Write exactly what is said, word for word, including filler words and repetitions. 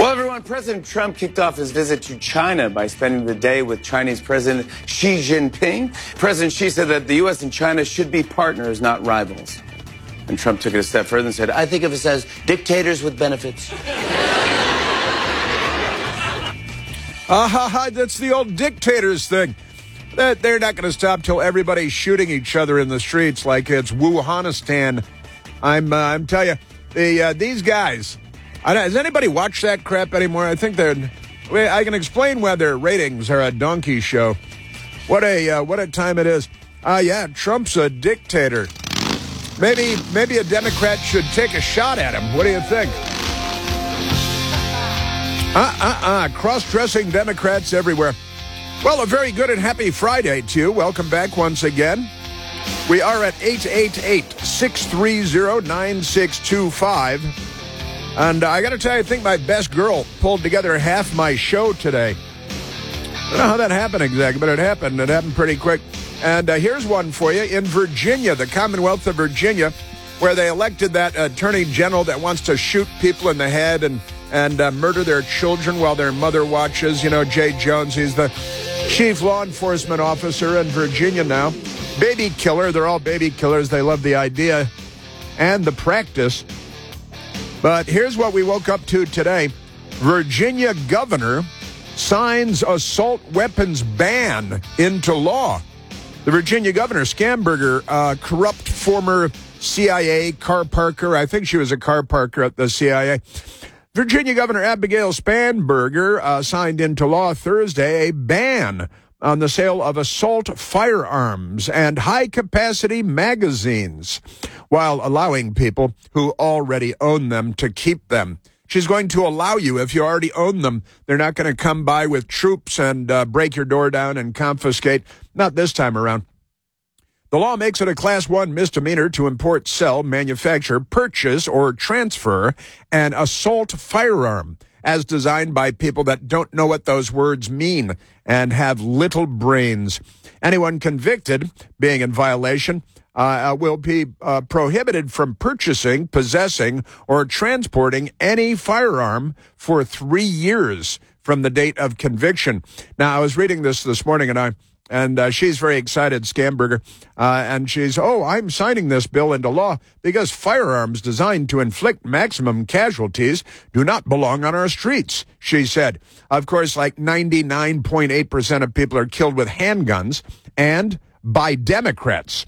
Hello, everyone. President Trump kicked off his visit to China by spending the day with Chinese President Xi Jinping. President Xi said that the U S and China should be partners, not rivals. And Trump took it a step further and said, I think of us as dictators with benefits. Ah, ha, ha, that's the old dictators thing. That they're not going to stop till everybody's shooting each other in the streets like it's Wuhanistan. I'm, uh, I'm telling you, the uh, these guys. I don't, does anybody watch that crap anymore? I think they're. I can explain why their ratings are a donkey show. What a uh, what a time it is. Ah, uh, yeah, Trump's a dictator. Maybe maybe a Democrat should take a shot at him. What do you think? Uh uh uh. Cross-dressing Democrats everywhere. Well, a very good and happy Friday to you. Welcome back once again. We are at eight eight eight, six three zero, nine six two five. And I got to tell you, I think my best girl pulled together half my show today. I don't know how that happened exactly, but it happened. It happened pretty quick. And uh, here's one for you. In Virginia, the Commonwealth of Virginia, where they elected that attorney general that wants to shoot people in the head and, and uh, murder their children while their mother watches. You know, Jay Jones, he's the chief law enforcement officer in Virginia now. Baby killer. They're all baby killers. They love the idea and the practice. But here's what we woke up to today. Virginia governor signs assault weapons ban into law. The Virginia governor, Schamberger, uh, corrupt former C I A car parker. I think she was a car parker at the C I A. Virginia Governor Abigail Spanberger uh, signed into law Thursday a ban on the sale of assault firearms and high-capacity magazines, while allowing people who already own them to keep them. She's going to allow you, if you already own them, they're not going to come by with troops and uh, break your door down and confiscate. Not this time around. The law makes it a class one misdemeanor to import, sell, manufacture, purchase, or transfer an assault firearm, as designed by people that don't know what those words mean and have little brains. Anyone convicted, being in violation, uh, will be uh, prohibited from purchasing, possessing, or transporting any firearm for three years from the date of conviction. Now, I was reading this this morning, and I And uh, she's very excited, Schamberger, uh, and she's, oh, I'm signing this bill into law because firearms designed to inflict maximum casualties do not belong on our streets, she said. Of course, like ninety-nine point eight percent of people are killed with handguns and by Democrats.